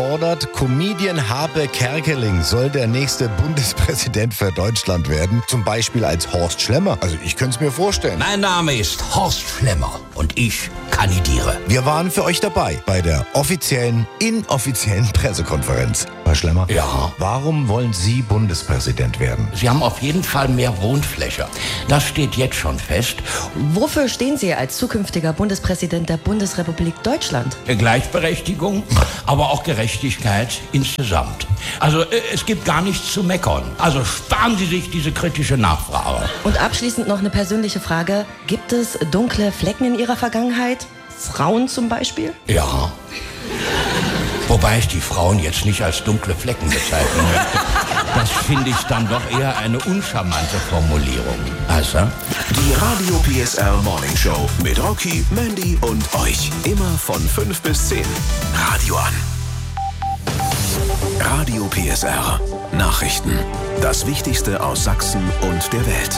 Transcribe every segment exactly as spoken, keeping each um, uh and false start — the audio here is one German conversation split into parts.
Fordert, Comedian Harpe Kerkeling soll der nächste Bundespräsident für Deutschland werden. Zum Beispiel als Horst Schlemmer. Also ich könnte es mir vorstellen. Mein Name ist Horst Schlemmer und ich kandidiere. Wir waren für euch dabei bei der offiziellen, inoffiziellen Pressekonferenz. Herr Schlemmer? Ja? Warum wollen Sie Bundespräsident werden? Sie haben auf jeden Fall mehr Wohnfläche. Das steht jetzt schon fest. Wofür stehen Sie als zukünftiger Bundespräsident der Bundesrepublik Deutschland? Gleichberechtigung, aber auch Gerechtigkeit insgesamt. Also es gibt gar nichts zu meckern. Also sparen Sie sich diese kritische Nachfrage. Und abschließend noch eine persönliche Frage. Gibt es dunkle Flecken in Ihrer Vergangenheit? Frauen zum Beispiel? Ja. Wobei ich die Frauen jetzt nicht als dunkle Flecken bezeichnen möchte. Das finde ich dann doch eher eine uncharmante Formulierung. Also? Die Radio P S R Morning Show mit Rocky, Mandy und euch. Immer von fünf bis zehn. Radio an. Radio P S R. Nachrichten. Das Wichtigste aus Sachsen und der Welt.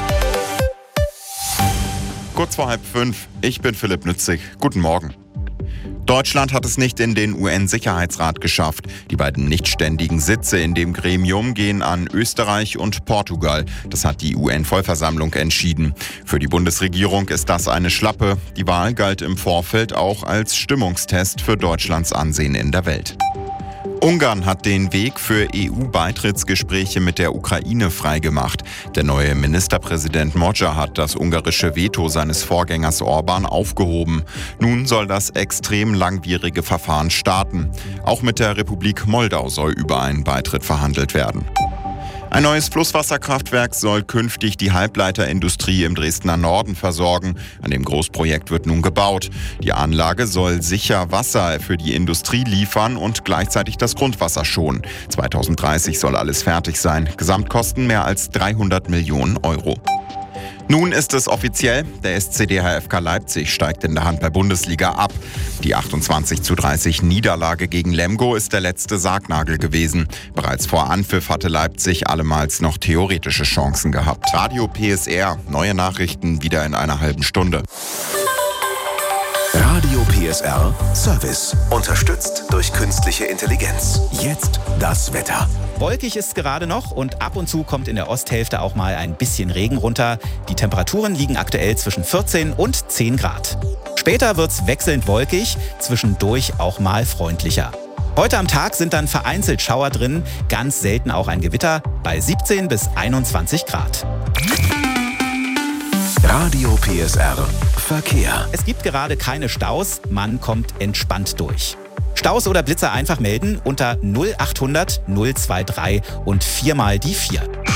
Kurz vor halb fünf. Ich bin Philipp Nützig. Guten Morgen. Deutschland hat es nicht in den U N-Sicherheitsrat geschafft. Die beiden nichtständigen Sitze in dem Gremium gehen an Österreich und Portugal. Das hat die U N-Vollversammlung entschieden. Für die Bundesregierung ist das eine Schlappe. Die Wahl galt im Vorfeld auch als Stimmungstest für Deutschlands Ansehen in der Welt. Ungarn hat den Weg für E U-Beitrittsgespräche mit der Ukraine freigemacht. Der neue Ministerpräsident Magyar hat das ungarische Veto seines Vorgängers Orban aufgehoben. Nun soll das extrem langwierige Verfahren starten. Auch mit der Republik Moldau soll über einen Beitritt verhandelt werden. Ein neues Flusswasserkraftwerk soll künftig die Halbleiterindustrie im Dresdner Norden versorgen. An dem Großprojekt wird nun gebaut. Die Anlage soll sicher Wasser für die Industrie liefern und gleichzeitig das Grundwasser schonen. zweitausenddreißig soll alles fertig sein. Gesamtkosten mehr als dreihundert Millionen Euro. Nun ist es offiziell, der S C D H F K Leipzig steigt in der Handball-Bundesliga ab. Die achtundzwanzig zu dreißig Niederlage gegen Lemgo ist der letzte Sargnagel gewesen. Bereits vor Anpfiff hatte Leipzig allemals noch theoretische Chancen gehabt. Radio P S R, neue Nachrichten wieder in einer halben Stunde. Radio P S R Service. Unterstützt durch künstliche Intelligenz. Jetzt das Wetter. Wolkig ist gerade noch und ab und zu kommt in der Osthälfte auch mal ein bisschen Regen runter. Die Temperaturen liegen aktuell zwischen vierzehn und zehn Grad. Später wird's wechselnd wolkig, zwischendurch auch mal freundlicher. Heute am Tag sind dann vereinzelt Schauer drin, ganz selten auch ein Gewitter bei siebzehn bis einundzwanzig Grad. Radio P S R Verkehr. Es gibt gerade keine Staus, man kommt entspannt durch. Staus oder Blitzer einfach melden unter null achthundert null drei drei und viermal die vier.